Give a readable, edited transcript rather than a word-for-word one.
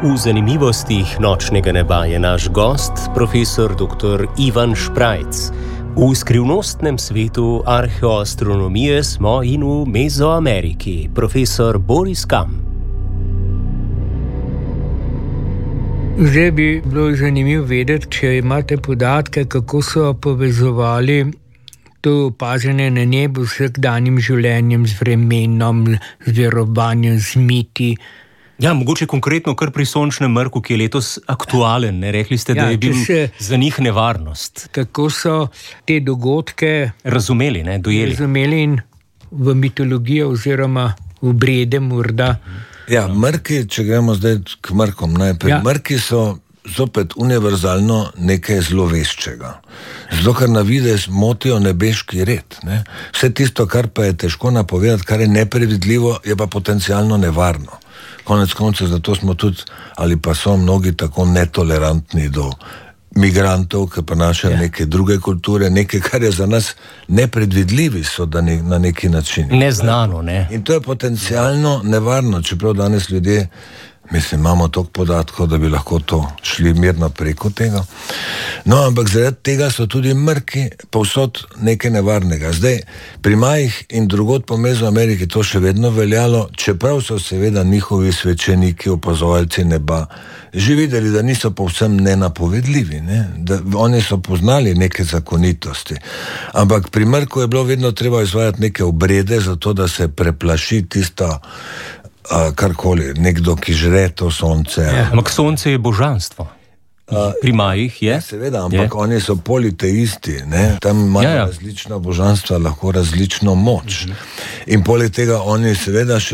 V zanimivostih nočnega neba je naš gost, profesor dr. Ivan Šprajc. V skrivnostnem svetu arheoastronomije smo in v Mezoameriki, profesor Boris Kam. Zdaj bi bilo zanimivo vedeti, če imate podatke, kako so povezovali to opažanje na nebu z vsakdanjim življenjem, z vremenom, z verovanjem, z miti. Ja, mogoče konkretno kar pri sončnem mrku, ki je letos aktualen. Ne? Rekli ste, da je bil za njih nevarnost. Kako so te dogodke razumeli, ne? Dojeli. Razumeli in v mitologijo oziroma v brede morda. Ja, mrki, če gremo zdaj k mrkom najprej. Ja. Mrki so zopet univerzalno nekaj zloveščega. Zato, ker na videz motijo nebeški red. Ne? Vse tisto, kar pa je težko napovedati, kar je nepredvidljivo, je pa potencialno nevarno. Konec koncev, zato smo tudi, ali pa so mnogi tako netolerantni do migrantov, ki prinašajo neke druge kulture, nekaj, kar je za nas nepredvidljivi, so da na neki način. Neznano, ne? In to je potencialno nevarno, čeprav danes ljudje, mislim, imamo toliko podatkov, da bi lahko to šli mirno preko tega. No, ampak zaradi tega so tudi mrki povsod nekaj nevarnega. Zdaj, pri majih in drugod po Mezoameriki to še vedno veljalo, čeprav so seveda njihovi svečeniki, opazovalci neba, že videli, da niso povsem nenapovedljivi, ne? Da oni so poznali neke zakonitosti. Ampak pri mrku je bilo vedno treba izvajati neke obrede, zato da se preplaši tista karkoli, nekdo, ki žre to sonce. Ja, ampak sonce je božanstvo. Pri majih je? Seveda, ampak oni so politeisti, ne? Tam imajo različna božanstva, lahko različno moč. In poleg tega oni seveda še